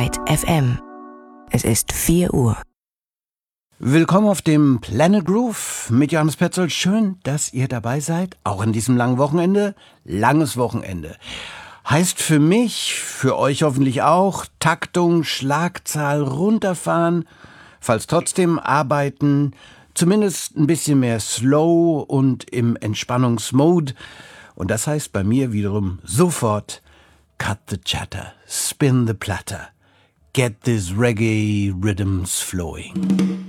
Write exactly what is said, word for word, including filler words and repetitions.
Byte F M. Es ist vier Uhr. Willkommen auf dem Planet Groove mit Johannes Petzold. Schön, dass ihr dabei seid, auch an diesem langen Wochenende. Langes Wochenende. Heißt für mich, für euch hoffentlich auch, Taktung, Schlagzahl runterfahren, falls trotzdem arbeiten, zumindest ein bisschen mehr slow und im Entspannungsmode. Und das heißt bei mir wiederum sofort cut the chatter, spin the platter, get these reggae rhythms flowing.